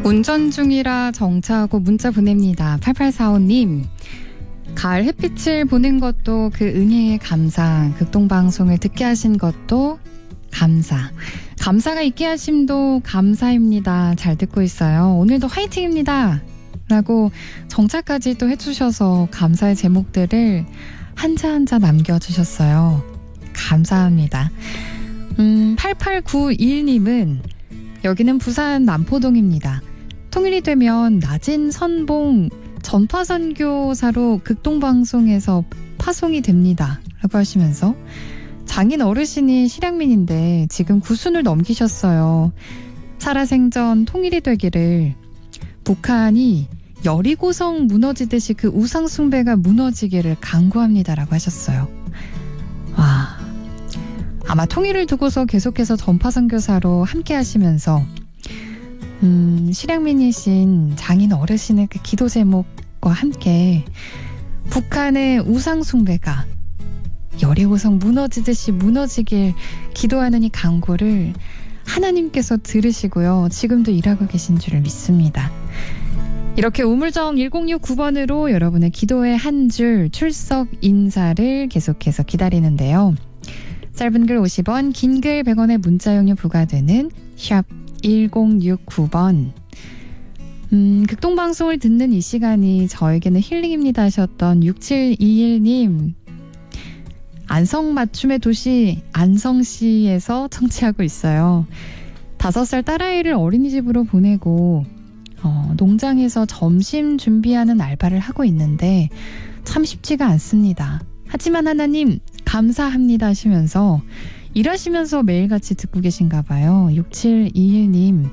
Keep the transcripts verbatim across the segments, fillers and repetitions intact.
운전 중이라 정차하고 문자 보냅니다. 팔팔사오 님. 가을 햇빛을 보는 것도 그 은혜의 감사. 극동방송을 듣게 하신 것도 감사. 감사가 있게 하심도 감사입니다. 잘 듣고 있어요. 오늘도 화이팅입니다. 라고 정차까지 또 해주셔서 감사의 제목들을 한자 한자 남겨주셨어요. 감사합니다. 음, 팔팔구일 님은 여기는 부산 남포동입니다. 통일이 되면 낮은 선봉 전파선교사로 극동방송에서 파송이 됩니다. 라고 하시면서 장인 어르신이 실향민인데 지금 구순을 넘기셨어요. 살아생전 통일이 되기를 북한이 여리고성 무너지듯이 그 우상숭배가 무너지기를 간구합니다. 라고 하셨어요. 와, 아마 통일을 두고서 계속해서 전파선교사로 함께 하시면서 음, 실향민이신 장인 어르신의 그 기도 제목과 함께 북한의 우상숭배가 여리고성 무너지듯이 무너지길 기도하는 이 간구를 하나님께서 들으시고요. 지금도 일하고 계신 줄을 믿습니다. 이렇게 우물정 일공육구 번으로 여러분의 기도의 한 줄 출석 인사를 계속해서 기다리는데요. 짧은 글 오십 원, 긴 글 백 원의 문자용료 부과되는 샵 일공육구 번. 음, 극동방송을 듣는 이 시간이 저에게는 힐링입니다 하셨던 육칠이일 님. 안성 맞춤의 도시 안성시에서 청취하고 있어요. 다섯 살 딸아이를 어린이집으로 보내고 어, 농장에서 점심 준비하는 알바를 하고 있는데 참 쉽지가 않습니다. 하지만 하나님 감사합니다 하시면서 일하시면서 매일같이 듣고 계신가 봐요. 육칠이일 님.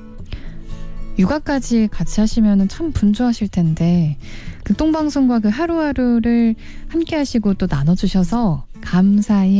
육아까지 같이 하시면 참 분주하실 텐데 극동방송과 그 하루하루를 함께 하시고 또 나눠주셔서 감사히